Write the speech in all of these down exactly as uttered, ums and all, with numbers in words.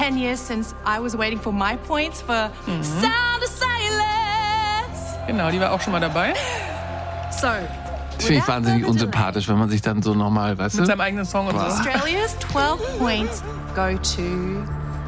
ten years since I was waiting for my points for mhm. Sound of Silence. Genau, die war auch schon mal dabei. So. Das finde ich wahnsinnig unsympathisch, wenn man sich dann so nochmal, weißt du? Mit seinem eigenen Song und so. Australia's twelve points go to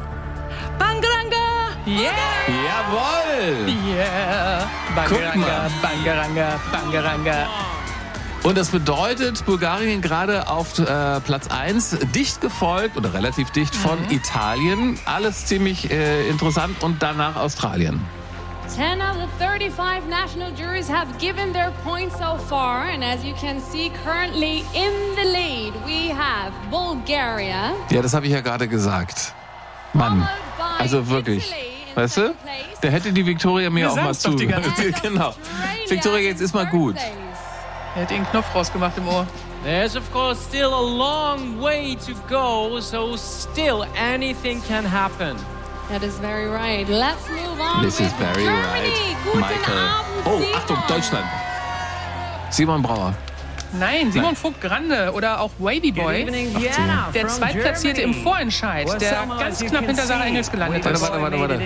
Bangaranga. Yeah! Jawohl! Yeah! Bangaranga, Bangaranga, Bangaranga. Und das bedeutet, Bulgarien gerade auf äh, Platz eins, dicht gefolgt, oder relativ dicht, von mhm. Italien. Alles ziemlich äh, interessant. Und danach Australien. ten of the thirty-five national juries have given their points so far, and as you can see, currently in the lead we have Bulgaria. Ja, das habe ich ja gerade gesagt. Mann, also wirklich, weißt du, da hätte die Victoria mir Wir auch mal zu. Genau. Victoria, jetzt ist mal gut. Er hat den Knopf rausgemacht im Ohr. There's of course still a long way to go, so still anything can happen. That is very right. Let's move on. This is very Germany. right. Guten Michael. Abend, Oh, Simon. Achtung, Deutschland. Simon Brauer. Nein, Simon Vogt Grande oder auch Wavy Boy. Der Zweitplatzierte im Vorentscheid, der ganz knapp hinter Sarah Engels gelandet ist. Warte, warte, warte,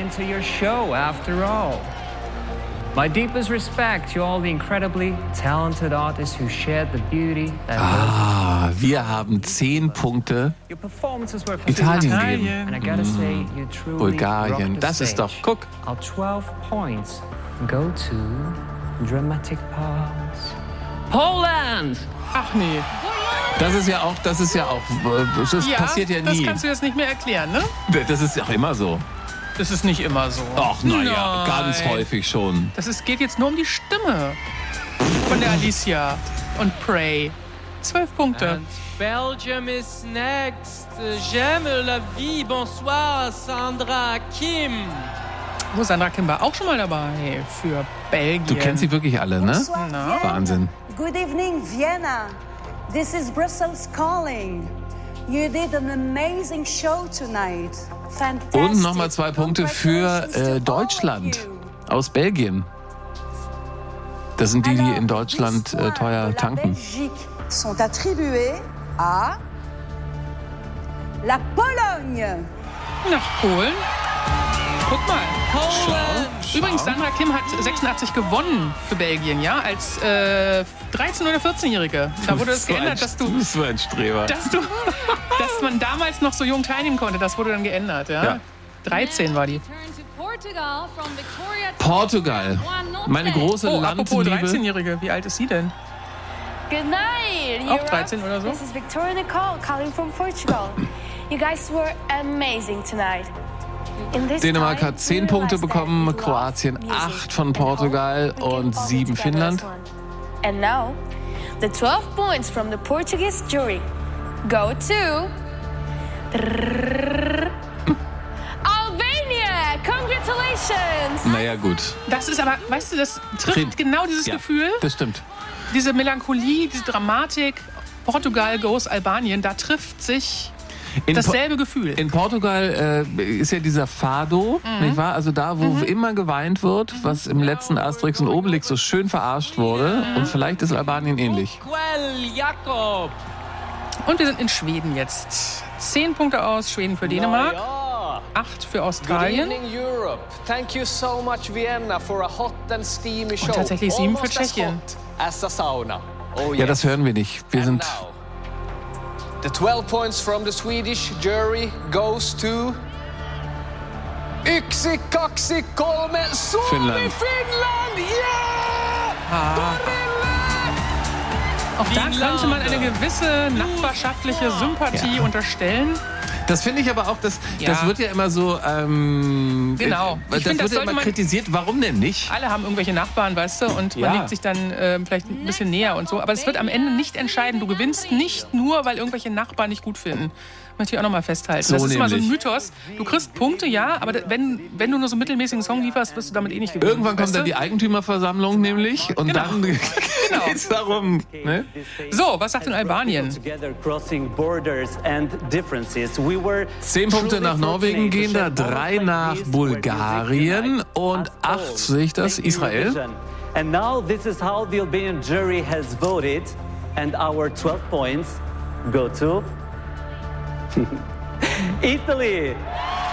warte. My deepest respect to all the incredibly talented artists who shared the beauty that Ah, wir haben zehn Punkte your performances were Italien Italien. gegeben. And I gotta say, you truly Bulgarien, rocked the das ist stage. doch, guck. Our twelve points go to dramatic parts. Poland! Ach nee. Das ist ja auch, das ist ja auch, das Ja, passiert ja das nie. kannst du jetzt nicht mehr erklären, ne? Das ist auch immer so. Das ist nicht immer so. Ach, naja, Nein. ganz häufig schon. Das ist, geht jetzt nur um die Stimme von der Alicia und Prey. Zwölf Punkte. And Belgium is next. J'aime la vie. Bonsoir, Sandra Kim. Oh, Sandra Kim war auch schon mal dabei für Belgien. Du kennst sie wirklich alle, ne? Bonsoir, Na? Vienna. Wahnsinn. Good evening, Vienna. This is Brussels calling. You did an amazing show tonight. Fantastic. Und nochmal zwei Punkte für äh, Deutschland aus Belgien. Das sind die, die in Deutschland äh, teuer tanken. Sont attribués à la Pologne. Nach Polen. Guck mal. Schau, Übrigens, Sandra Kim hat sechsundachtzig gewonnen für Belgien, ja, als äh, dreizehn- oder vierzehnjährige. Da wurde das so geändert, ein, dass du, du bist so ein Streber. dass du, dass man damals noch so jung teilnehmen konnte. Das wurde dann geändert, ja. Ja. dreizehn war die. Portugal from Victoria to Portugal, meine große Oh, apropos Landliebe. dreizehnjährige, wie alt ist sie denn? Good night, Auch Europe. dreizehn oder so? This is Victoria Nicole calling from Portugal. You guys were amazing tonight. In this Dänemark time, hat zehn we Punkte realized that bekommen, we love Kroatien music. acht von And Portugal hope we can und all be sieben together Finnland. as one. And now, the twelve points from the Portuguese jury go to Albania. Congratulations! Naja, gut. Das ist aber, weißt du, das trifft Red- genau dieses Ja, Gefühl, das stimmt. diese Melancholie, diese Dramatik. Portugal goes Albanien, da trifft sich In dasselbe Gefühl. In Portugal äh, ist ja dieser Fado, Mhm. nicht wahr? Also da, wo immer geweint wird, was im letzten Asterix und Obelix so schön verarscht wurde. Mhm. Und vielleicht ist Albanien ähnlich. Quell, Jakob. Und wir sind in Schweden jetzt. Zehn Punkte aus Schweden für Dänemark, Ja. acht für Good Australien. evening, Europe. Thank you so much, Vienna, for a hot and steamy show. tatsächlich sieben für Almost as Tschechien. hot as a sauna. Oh, Ja, yes. das hören wir nicht. Wir And sind now, the twelve points from the Swedish jury goes to Yksi, kaksi, kolme, Suomi, Finnland. Finnland! Yeah! Auch da könnte man eine gewisse nachbarschaftliche Sympathie Ja. unterstellen. Das finde ich aber auch, das, Ja. das wird ja immer so, ähm, Genau. äh, Ich das finde, das wird ja sollte immer man- kritisiert, warum denn nicht? Alle haben irgendwelche Nachbarn, weißt du, und Ja. man liegt sich dann äh, vielleicht ein bisschen näher und so. Aber es wird am Ende nicht entscheiden. Du gewinnst nicht nur, weil irgendwelche Nachbarn dich gut finden. Möchte ich auch noch mal festhalten. So das ist immer so ein nämlich. Mythos. Du kriegst Punkte, ja, aber wenn, wenn du nur so einen mittelmäßigen Song lieferst, wirst du damit eh nicht gewinnen. Irgendwann kommt weißt dann du? die Eigentümerversammlung nämlich und Genau. dann geht's darum. Ne? So, was sagt denn Albanien? Zehn Punkte nach Norwegen gehen da, drei nach Bulgarien und acht, sehe ich das, Israel. And now this is how the Albanian jury has voted, and our twelve points go to Italy.